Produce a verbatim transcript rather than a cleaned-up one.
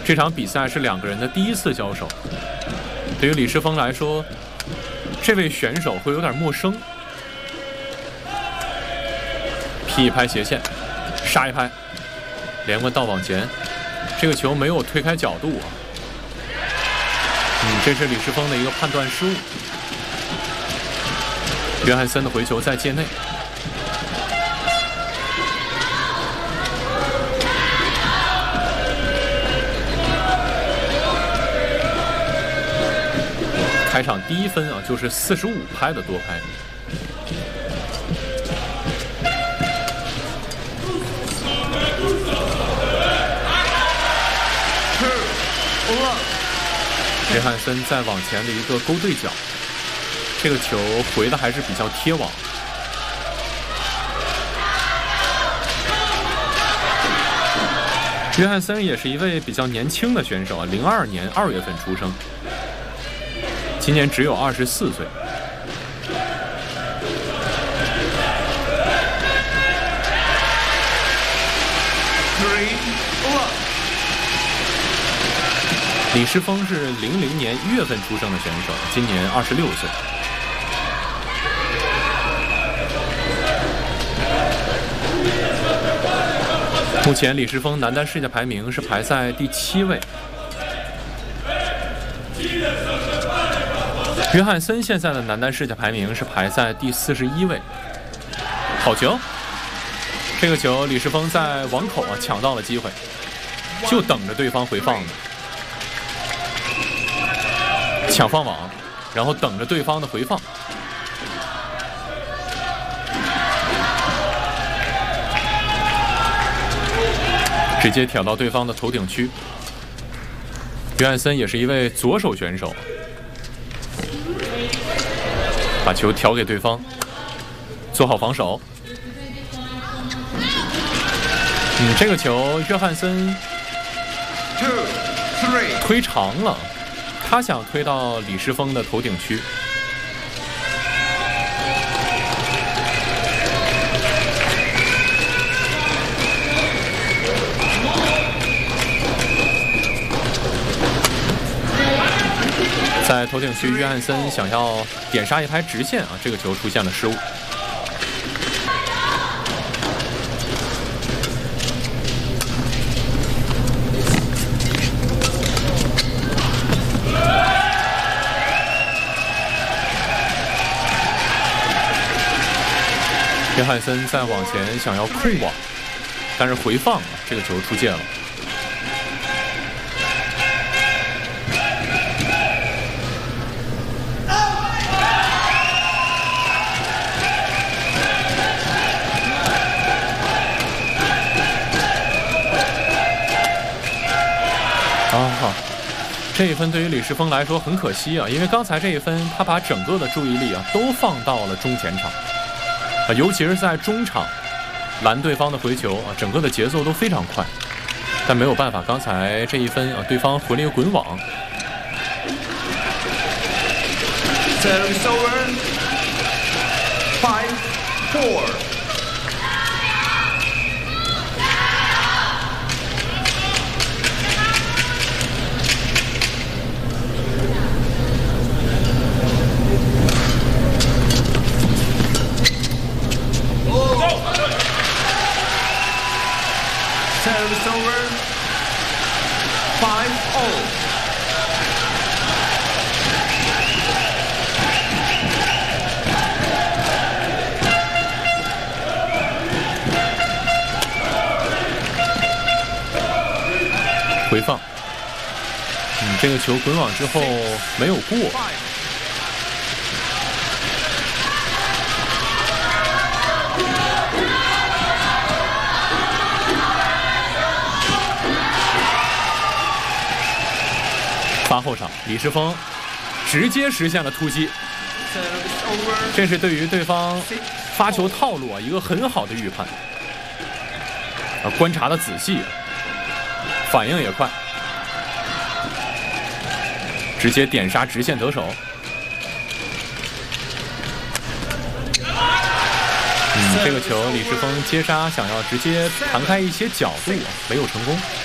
这场比赛是两个人的第一次交手，对于李世峰来说，这位选手会有点陌生。劈一拍斜线，杀一拍，连环倒往前，这个球没有推开角度啊。嗯，这是李世峰的一个判断失误。约翰森的回球在界内。开场第一分啊，就是四十五拍的多拍。约翰森在网前的一个勾对角，这个球回的还是比较贴网。约翰森也是一位比较年轻的选手啊，零二年二月份出生，今年只有二十四岁。李世峰是零零年一月份出生的选手，今年二十六岁。目前李世峰男单世界排名是排在第七位。约翰森现在的男单世界排名是排在第四十一位。好球！这个球李世峰在网口啊抢到了机会，就等着对方回放呢。抢放网，然后等着对方的回放。直接挑到对方的头顶区。约翰森也是一位左手选手，把球挑给对方，做好防守。嗯，这个球约翰森推长了。他想推到李世峰的头顶区，在头顶区，约翰森想要点杀一拍直线啊，这个球出现了失误。约翰森在网前想要控网，但是回放这个球出界了。啊，这一分对于李世峰来说很可惜啊，因为刚才这一分他把整个的注意力啊都放到了中前场。尤其是在中场拦对方的回球啊，整个的节奏都非常快，但没有办法，刚才这一分啊，对方回了一个滚网。 Service over. Five, four. Service over. Five all. 回放，嗯，这个球滚网之后没有过。发后场，李世峰直接实现了突击，这是对于对方发球套路啊一个很好的预判。啊，观察的仔细，反应也快，直接点杀直线得手。嗯，这个球李世峰接杀想要直接弹开一些角度啊，没有成功。